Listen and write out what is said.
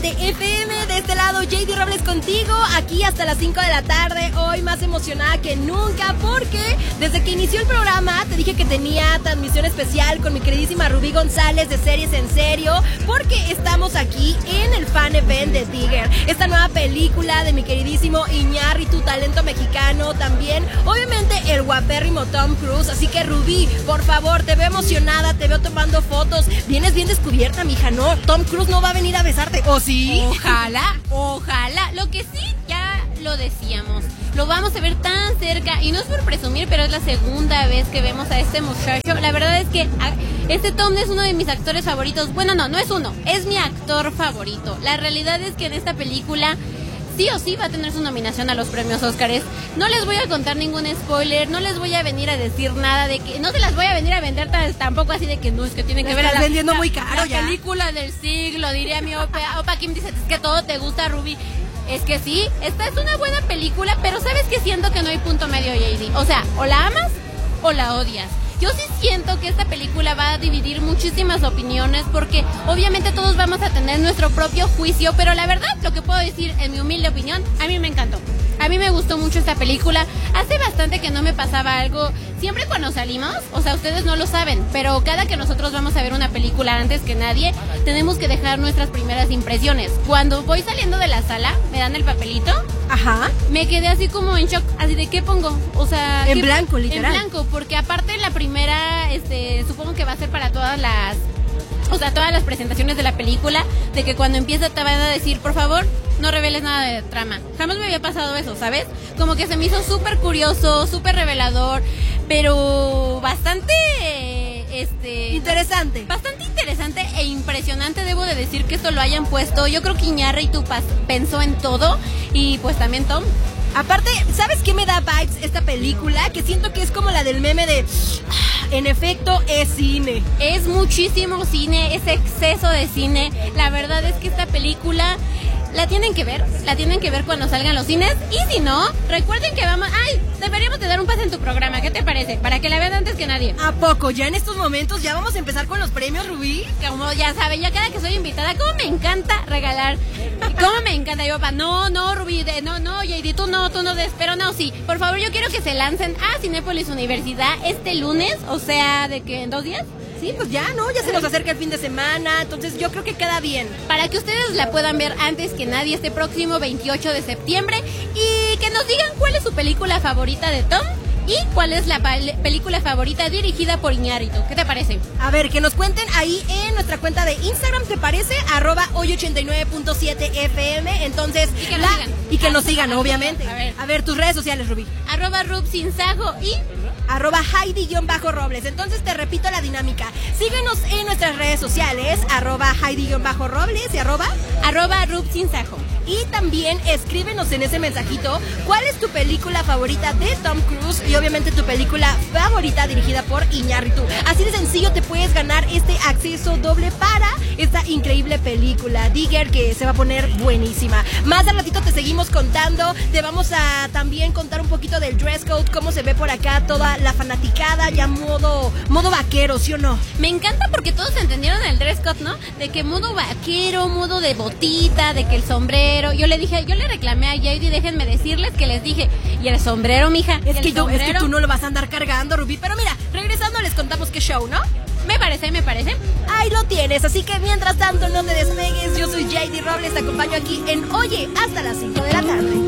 FM, de este lado JD Robles contigo, aquí hasta las 5 de la tarde, hoy más emocionada que nunca, porque desde que inició el programa te dije que tenía transmisión especial con mi queridísima Rubí González de Series en Serio, porque estamos aquí en el Fan Event de Digger, esta nueva película de mi queridísimo Iñárritu, talento mexicano, también obviamente el guapérrimo Tom Cruise, así que Rubí, por favor, te veo emocionada, te veo tomando fotos, vienes bien descubierta, mija, no, Tom Cruise no va a venir a besarte, ¿o sí? Ojalá. Lo que sí, ya lo decíamos, lo vamos a ver tan cerca, y no es por presumir, pero es la segunda vez que vemos a este muchacho. La verdad es que este Tom es uno de mis actores favoritos. Bueno, no es uno, es mi actor favorito. La realidad es que en esta película sí o sí va a tener su nominación a los premios Óscares. No les voy a contar ningún spoiler, no les voy a venir a decir nada de que, no se las voy a venir a vender tampoco así de que no, es que tienen que ver a vendiendo muy caro la película del siglo, diría mi Opa Kim, dice, es que todo te gusta, Ruby. Es que sí, esta es una buena película, pero ¿sabes qué? Siento que no hay punto medio, JD. O sea, o la amas o la odias. Yo sí siento que esta película va a dividir muchísimas opiniones, porque obviamente todos vamos a tener nuestro propio juicio, pero la verdad, lo que puedo decir en mi humilde opinión, a mí me encantó. A mí me gustó mucho esta película. Hace bastante que no me pasaba algo. Siempre cuando salimos, o sea, ustedes no lo saben, pero cada que nosotros vamos a ver una película antes que nadie, tenemos que dejar nuestras primeras impresiones. Cuando voy saliendo de la sala, me dan el papelito. Ajá. Me quedé así como en shock, así de ¿qué pongo? O sea, en blanco, literal. En blanco, porque aparte la primera, supongo que va a ser para todas las presentaciones de la película, de que cuando empieza te van a decir, por favor, no reveles nada de trama. Jamás me había pasado eso, ¿sabes? Como que se me hizo súper curioso, súper revelador, pero bastante interesante. Bastante interesante e impresionante, debo de decir que esto lo hayan puesto. Yo creo que Iñárritu pensó en todo, y pues también Tom. Aparte, ¿sabes qué me da vibes esta película? Que siento que es como la del meme de... En efecto, es cine. Es muchísimo cine, es exceso de cine. La verdad es que esta película la tienen que ver cuando salgan los cines. Y si no, recuerden que deberíamos de dar un pase en tu programa. ¿Qué te parece? Para que la vean antes que nadie. ¿A poco? ¿Ya en estos momentos ya vamos a empezar con los premios, Rubí? Como ya saben, ya cada que soy invitada, cómo me encanta regalar. Cómo me encanta. Yo, no, Rubí, no, JD, tú no pero no, sí. Por favor, yo quiero que se lancen a Cinépolis Universidad este lunes, o sea, ¿de qué? ¿En 2 días? Sí, pues ya se nos acerca el fin de semana, entonces yo creo que queda bien. Para que ustedes la puedan ver antes que nadie este próximo 28 de septiembre, y que nos digan cuál es su película favorita de Tom y cuál es la película favorita dirigida por Iñárritu. ¿Qué te parece? A ver, que nos cuenten ahí en nuestra cuenta de Instagram, ¿te parece? @hoy89.7fm, entonces... Y que nos sigan, obviamente. A ver, tus redes sociales, Rubí. @rubsinsajo y... @Heidi-Robles. Entonces te repito la dinámica. Síguenos en nuestras redes sociales, @Heidi-Robles y @rubsinsajo. Y también escríbenos en ese mensajito cuál es tu película favorita de Tom Cruise y obviamente tu película favorita dirigida por Iñárritu. Así de sencillo te puedes ganar este acceso doble para esta increíble película Digger, que se va a poner buenísima. Más al ratito te seguimos contando, te vamos a también contar un poquito del dress code, cómo se ve por acá toda la fanaticada, ya modo vaquero, ¿sí o no? Me encanta porque todos entendieron el dress code, ¿no? De que modo vaquero, modo de botita, de que el sombrero. Yo le reclamé a JD, déjenme decirles que les dije, ¿y el sombrero, mija? Es que tú no lo vas a andar cargando, Rubí. Pero mira, regresando les contamos qué show, ¿no? Me parece. Ahí lo tienes, así que mientras tanto no te despegues. Yo soy JD Robles, te acompaño aquí en Oye hasta las 5 de la tarde.